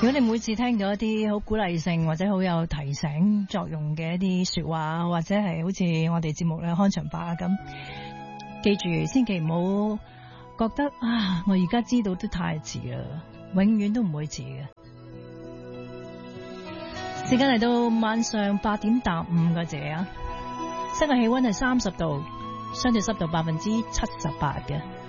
如果你每次聽到一啲好鼓勵性或者好有提醒作用嘅一啲說話，或者係好似我哋節目咧開場白咁，記住千祈唔好覺得啊，我而家知道都太遲啦，永遠都唔會遲嘅。時間嚟到晚上8點踏5個字啊，室外氣溫係30度，相對濕度78%嘅。